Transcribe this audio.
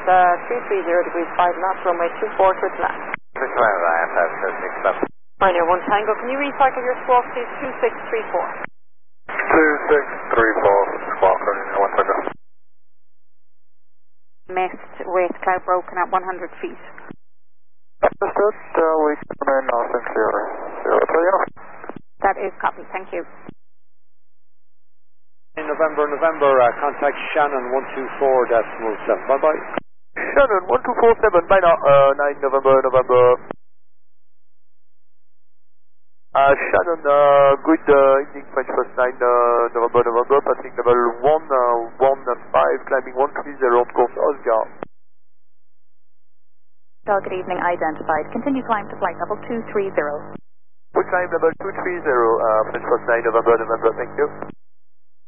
degrees 5 knots, runway 24 to its left. Pioneer 1 Tango, can you recycle your squawk, please? 2634. 2634, squawk, 1 Tango. Missed with cloud broken at 100 feet. Understood, we can remain nice and clear. 030. That is copy, thank you. In November, contact Shannon 124.7. Bye-bye. Shannon 1247, bye now, 9 November. Shannon, good evening, French first 9 November, passing level 115, climbing 130 on course Oscar. Good evening, identified. Continue climb to flight level 230. We climb level 230, French first 9 November, thank you.